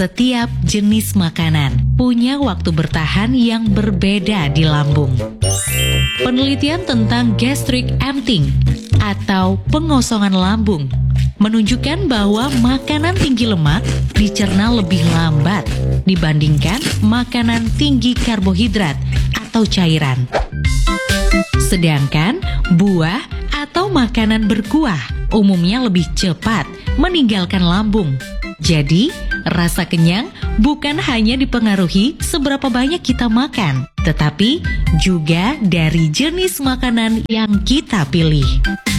Setiap jenis makanan punya waktu bertahan yang berbeda di lambung. Penelitian tentang gastric emptying atau pengosongan lambung menunjukkan bahwa makanan tinggi lemak dicerna lebih lambat dibandingkan makanan tinggi karbohidrat atau cairan. Sedangkan buah atau makanan berkuah umumnya lebih cepat meninggalkan lambung. Jadi, rasa kenyang bukan hanya dipengaruhi seberapa banyak kita makan, tetapi juga dari jenis makanan yang kita pilih.